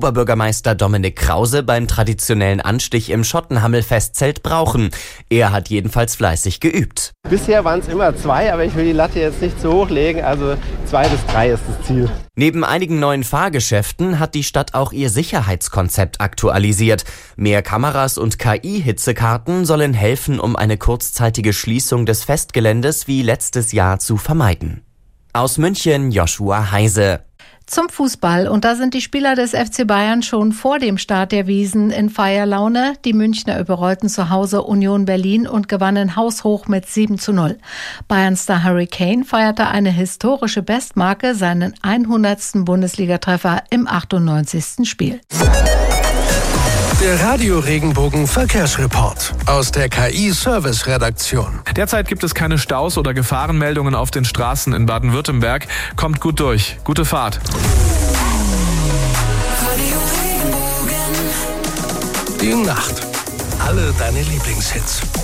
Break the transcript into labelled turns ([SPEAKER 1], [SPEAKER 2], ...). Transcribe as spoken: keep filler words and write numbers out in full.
[SPEAKER 1] Oberbürgermeister Dominik Krause beim traditionellen Anstich im Schottenhammel-Festzelt brauchen. Er hat jedenfalls fleißig geübt.
[SPEAKER 2] Bisher waren es immer zwei, aber ich will die Latte jetzt nicht zu hoch legen, also zwei bis drei ist das Ziel.
[SPEAKER 1] Neben einigen neuen Fahrgeschäften hat die Stadt auch ihr Sicherheitskonzept aktualisiert. Mehr Kameras und K I-Hitzekarten sollen helfen, um eine kurzzeitige Schließung des Festgeländes wie letztes Jahr zu vermeiden. Aus München, Joshua Heise.
[SPEAKER 3] Zum Fußball. Und da sind die Spieler des F C Bayern schon vor dem Start der Wiesn in Feierlaune. Die Münchner überrollten zu Hause Union Berlin und gewannen haushoch mit sieben zu null. Bayern-Star Harry Kane feierte eine historische Bestmarke, seinen hundertsten Bundesligatreffer im achtundneunzigsten Spiel.
[SPEAKER 4] Der Radio-Regenbogen-Verkehrsreport aus der K I-Service-Redaktion.
[SPEAKER 5] Derzeit gibt es keine Staus oder Gefahrenmeldungen auf den Straßen in Baden-Württemberg. Kommt gut durch. Gute Fahrt.
[SPEAKER 4] Die Nacht. Alle deine Lieblingshits.